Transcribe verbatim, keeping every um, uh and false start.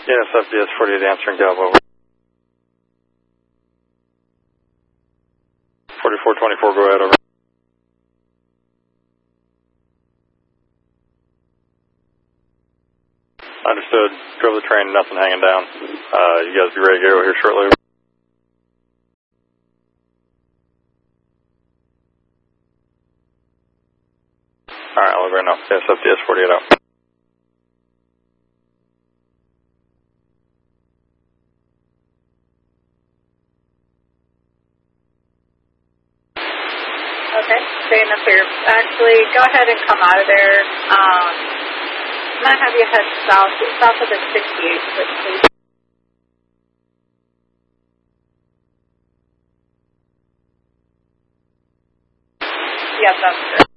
Yes, F D S forty-eight answering Galvo. forty-four twenty-four, go ahead, over. Understood. Drove the train, nothing hanging down. Uh, you guys be ready to go here shortly. Alright, I'll go right now. Yes, F D S forty-eight out. Okay, staying up here. Actually, go ahead and come out of there. Um, I'm going to have you head south, south of the sixty-eight, please. Yes, that's correct.